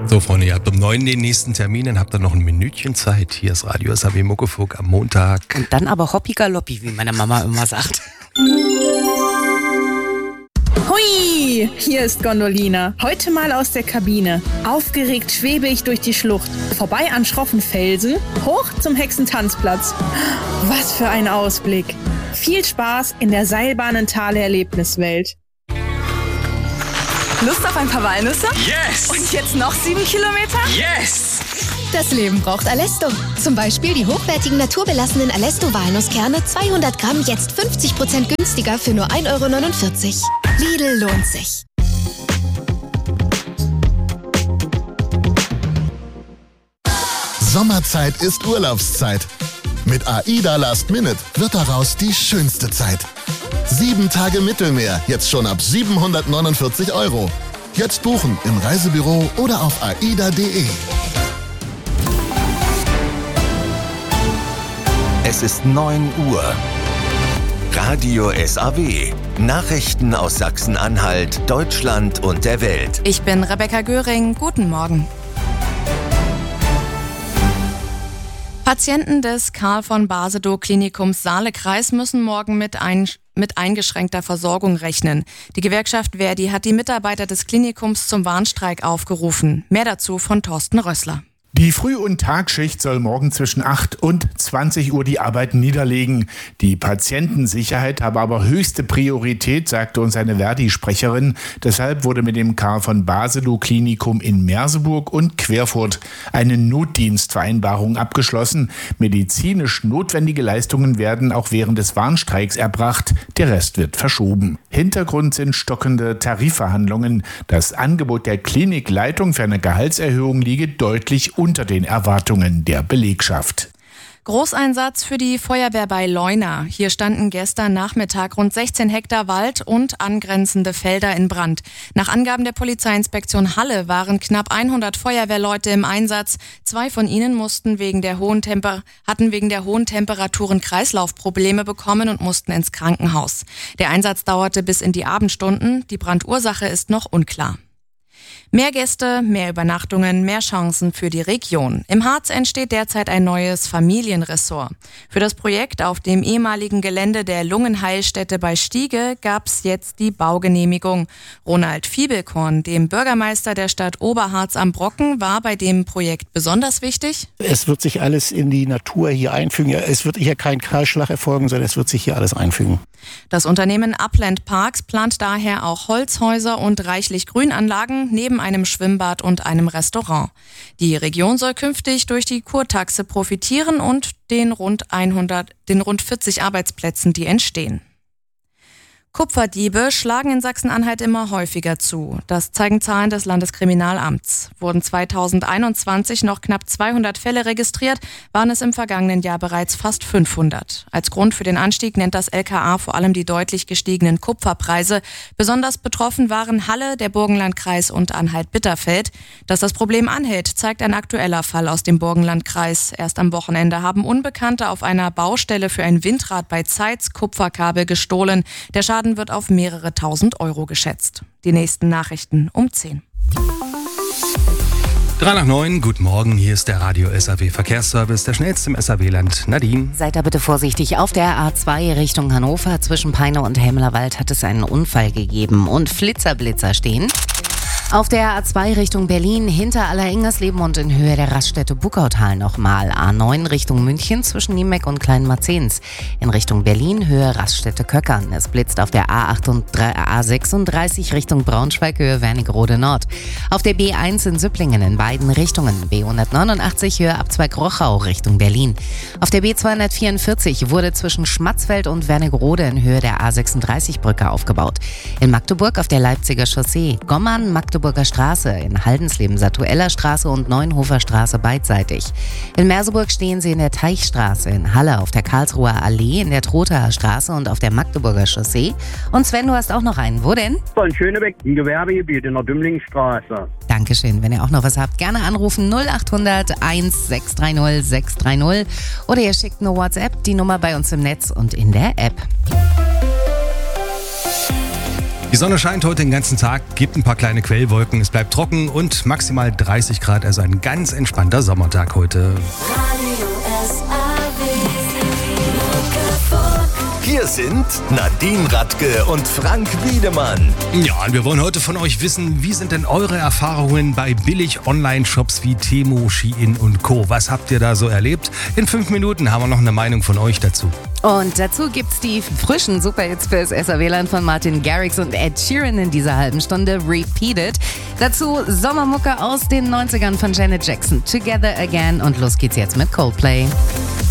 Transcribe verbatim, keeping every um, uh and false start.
So, Freunde, ihr habt um neun den nächsten Termin, dann habt ihr noch ein Minütchen Zeit. Hier ist Radio S A W Muckefuck am Montag. Und dann aber Hoppi Galoppi, wie meine Mama immer sagt. Hui, hier ist Gondolina. Heute mal aus der Kabine. Aufgeregt schwebe ich durch die Schlucht. Vorbei an schroffen Felsen, hoch zum Hexentanzplatz. Was für ein Ausblick. Viel Spaß in der Seilbahnentale-Erlebniswelt. Lust auf ein paar Walnüsse? Yes! Und jetzt noch sieben Kilometer? Yes! Das Leben braucht Alesto. Zum Beispiel die hochwertigen naturbelassenen Alesto-Walnusskerne, zweihundert Gramm, jetzt fünfzig Prozent günstiger für nur ein Euro neunundvierzig. Lidl lohnt sich. Sommerzeit ist Urlaubszeit. Mit AIDA Last Minute wird daraus die schönste Zeit. Sieben Tage Mittelmeer, jetzt schon ab siebenhundertneunundvierzig Euro. Jetzt buchen im Reisebüro oder auf aida punkt de. Es ist neun Uhr. Radio S A W. Nachrichten aus Sachsen-Anhalt, Deutschland und der Welt. Ich bin Rebecca Göring. Guten Morgen. Patienten des Karl von Basedow Klinikums Saale-Kreis müssen morgen mit, ein, mit eingeschränkter Versorgung rechnen. Die Gewerkschaft Verdi hat die Mitarbeiter des Klinikums zum Warnstreik aufgerufen. Mehr dazu von Thorsten Rössler. Die Früh- und Tagschicht soll morgen zwischen acht und zwanzig Uhr die Arbeit niederlegen. Die Patientensicherheit habe aber höchste Priorität, sagte uns eine Verdi-Sprecherin. Deshalb wurde mit dem Karl von Basedow Klinikum in Merseburg und Querfurt eine Notdienstvereinbarung abgeschlossen. Medizinisch notwendige Leistungen werden auch während des Warnstreiks erbracht. Der Rest wird verschoben. Hintergrund sind stockende Tarifverhandlungen. Das Angebot der Klinikleitung für eine Gehaltserhöhung liege deutlich unter den Erwartungen der Belegschaft. Großeinsatz für die Feuerwehr bei Leuna. Hier standen gestern Nachmittag rund sechzehn Hektar Wald und angrenzende Felder in Brand. Nach Angaben der Polizeiinspektion Halle waren knapp hundert Feuerwehrleute im Einsatz. Zwei von ihnen mussten wegen der hohen Temper- hatten wegen der hohen Temperaturen Kreislaufprobleme bekommen und mussten ins Krankenhaus. Der Einsatz dauerte bis in die Abendstunden. Die Brandursache ist noch unklar. Mehr Gäste, mehr Übernachtungen, mehr Chancen für die Region. Im Harz entsteht derzeit ein neues Familienressort. Für das Projekt auf dem ehemaligen Gelände der Lungenheilstätte bei Stiege gab es jetzt die Baugenehmigung. Ronald Fiebelkorn, dem Bürgermeister der Stadt Oberharz am Brocken, war bei dem Projekt besonders wichtig. Es wird sich alles in die Natur hier einfügen. Es wird hier kein Kahlschlag erfolgen, sondern es wird sich hier alles einfügen. Das Unternehmen Upland Parks plant daher auch Holzhäuser und reichlich Grünanlagen neben einem Schwimmbad und einem Restaurant. Die Region soll künftig durch die Kurtaxe profitieren und den rund hundert, den rund vierzig Arbeitsplätzen, die entstehen. Kupferdiebe schlagen in Sachsen-Anhalt immer häufiger zu. Das zeigen Zahlen des Landeskriminalamts. Wurden zweitausendeinundzwanzig noch knapp zweihundert Fälle registriert, waren es im vergangenen Jahr bereits fast fünfhundert. Als Grund für den Anstieg nennt das L K A vor allem die deutlich gestiegenen Kupferpreise. Besonders betroffen waren Halle, der Burgenlandkreis und Anhalt-Bitterfeld. Dass das Problem anhält, zeigt ein aktueller Fall aus dem Burgenlandkreis. Erst am Wochenende haben Unbekannte auf einer Baustelle für ein Windrad bei Zeitz Kupferkabel gestohlen. Der Schaden wird auf mehrere tausend Euro geschätzt. Die nächsten Nachrichten um zehn. drei nach neun, guten Morgen, hier ist der Radio S A W Verkehrsservice, der schnellste im S A W-Land. Nadine. Seid da bitte vorsichtig. Auf der A zwei Richtung Hannover zwischen Peine und Hemmerwald hat es einen Unfall gegeben und Flitzerblitzer stehen. Auf der A zwei Richtung Berlin hinter Allerengersleben und in Höhe der Raststätte Buckautal nochmal. A neun Richtung München zwischen Niemeck und Kleinmarzens. In Richtung Berlin Höhe Raststätte Köckern. Es blitzt auf der A sechsunddreißig Richtung Braunschweig Höhe Wernigerode Nord. Auf der B eins in Süpplingen in beiden Richtungen. B hundertneunundachtzig Höhe Abzweig Rochau Richtung Berlin. Auf der B zweihundertvierundvierzig wurde zwischen Schmatzfeld und Wernigerode in Höhe der A sechsunddreißig Brücke aufgebaut. In Magdeburg auf der Leipziger Chaussee. Gommern, Magdeburg Magdeburger Straße, in Haldensleben Satueller Straße und Neuenhofer Straße beidseitig. In Merseburg stehen sie in der Teichstraße, in Halle auf der Karlsruher Allee, in der Trothaer Straße und auf der Magdeburger Chaussee. Und Sven, du hast auch noch einen. Wo denn? In Schönebeck, im Gewerbegebiet in der Dümlingstraße. Dankeschön. Wenn ihr auch noch was habt, gerne anrufen null acht hundert eins sechs drei null sechs drei null oder ihr schickt eine WhatsApp, die Nummer bei uns im Netz und in der App. Die Sonne scheint heute den ganzen Tag, gibt ein paar kleine Quellwolken, es bleibt trocken und maximal dreißig Grad, also ein ganz entspannter Sommertag heute. Hier sind Nadine Radke und Frank Wiedemann. Ja, und wir wollen heute von euch wissen, wie sind denn eure Erfahrungen bei Billig-Online-Shops wie Temu, Shein und Co. Was habt ihr da so erlebt? In fünf Minuten haben wir noch eine Meinung von euch dazu. Und dazu gibt's die frischen Superhits fürs S A W-Land von Martin Garrix und Ed Sheeran in dieser halben Stunde. Repeated. Dazu Sommermucke aus den neunzigern von Janet Jackson. Together Again. Und los geht's jetzt mit Coldplay.